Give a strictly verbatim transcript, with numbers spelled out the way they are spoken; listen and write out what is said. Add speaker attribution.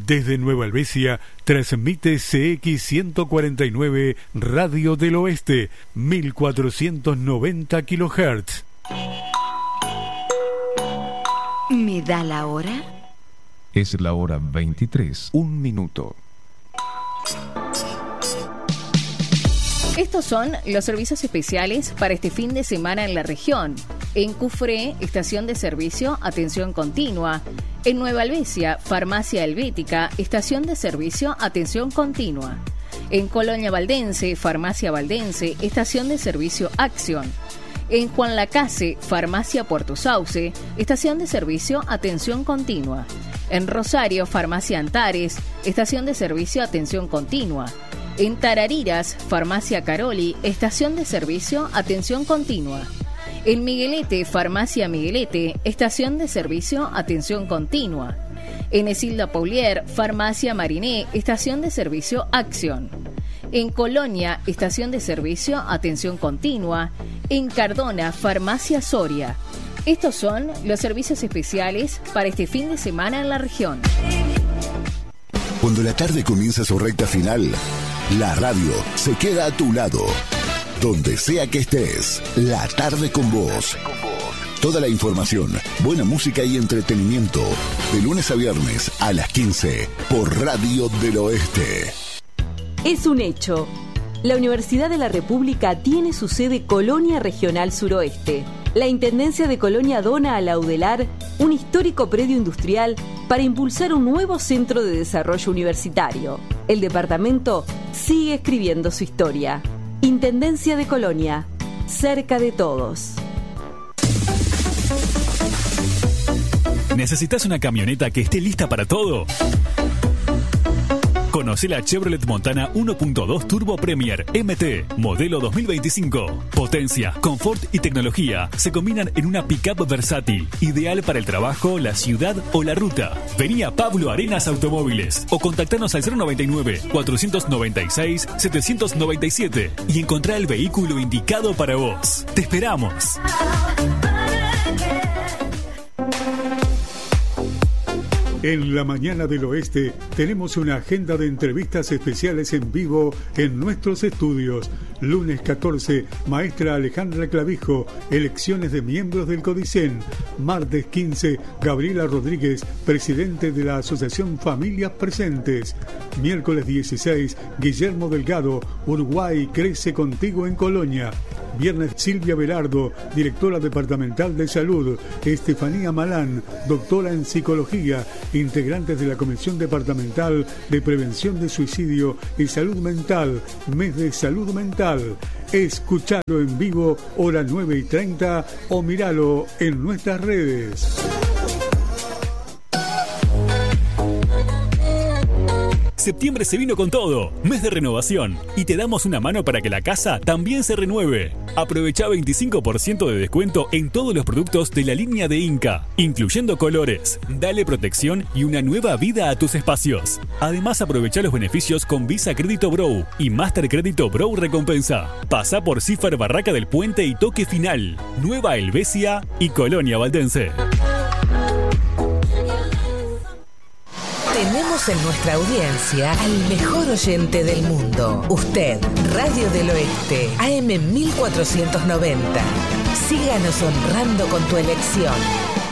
Speaker 1: Desde Nueva Helvecia transmite C X ciento cuarenta y nueve Radio del Oeste, mil cuatrocientos noventa kilohertz.
Speaker 2: ¿Me da la hora?
Speaker 3: Es la hora veintitrés, un minuto.
Speaker 4: Estos son los servicios especiales para este fin de semana en la región. En Cufré, estación de servicio, atención continua. En Nueva Helvecia, farmacia Helvética, estación de servicio, atención continua. En Colonia Valdense, farmacia Valdense, estación de servicio, acción. En Juan Lacase, farmacia Puerto Sauce, estación de servicio, atención continua. En Rosario, farmacia Antares, estación de servicio, atención continua. En Tarariras, farmacia Caroli, estación de servicio, atención continua. En Miguelete, farmacia Miguelete, estación de servicio, atención continua. En Esilda Paulier, farmacia Mariné, estación de servicio, acción. En Colonia, estación de servicio, atención continua. En Cardona, farmacia Soria. Estos son los servicios especiales para este fin de semana en la región.
Speaker 5: Cuando la tarde comienza su recta final, la radio se queda a tu lado. Donde sea que estés, la tarde con vos. Toda la información, buena música y entretenimiento. De lunes a viernes a las quince por Radio del Oeste.
Speaker 6: Es un hecho. La Universidad de la República tiene su sede Colonia Regional Suroeste. La Intendencia de Colonia dona a la UDELAR un histórico predio industrial para impulsar un nuevo centro de desarrollo universitario. El departamento sigue escribiendo su historia. Intendencia de Colonia, cerca de todos.
Speaker 7: ¿Necesitas una camioneta que esté lista para todo? Conoce la Chevrolet Montana uno punto dos Turbo Premier M T, modelo dos mil veinticinco. Potencia, confort y tecnología se combinan en una pickup versátil, ideal para el trabajo, la ciudad o la ruta. Vení a Pablo Arenas Automóviles o contactanos al cero noventa y nueve, cuatrocientos noventa y seis, setecientos noventa y siete y encontrá el vehículo indicado para vos. ¡Te esperamos!
Speaker 1: En la mañana del oeste tenemos una agenda de entrevistas especiales en vivo en nuestros estudios. Lunes catorce, maestra Alejandra Clavijo, elecciones de miembros del CODICEN. Martes quince, Gabriela Rodríguez, presidente de la Asociación Familias Presentes. Miércoles dieciséis, Guillermo Delgado, Uruguay crece contigo en Colonia. Viernes, Silvia Velardo, directora departamental de salud. Estefanía Malán, doctora en psicología, integrantes de la Comisión Departamental de Prevención de Suicidio y Salud Mental, mes de salud mental. Escuchalo en vivo, hora nueve y treinta, o míralo en nuestras redes.
Speaker 7: Septiembre se vino con todo, mes de renovación, y te damos una mano para que la casa también se renueve. Aprovecha veinticinco por ciento de descuento en todos los productos de la línea de Inca, incluyendo colores. Dale protección y una nueva vida a tus espacios. Además, aprovecha los beneficios con Visa Crédito Brow y Master Crédito Brow Recompensa. Pasa por Cifar Barraca del Puente y Toque Final, Nueva Helvecia y Colonia Valdense.
Speaker 8: Tenemos en nuestra audiencia al mejor oyente del mundo. Usted, Radio del Oeste, A M mil cuatrocientos noventa. Síganos honrando con tu elección.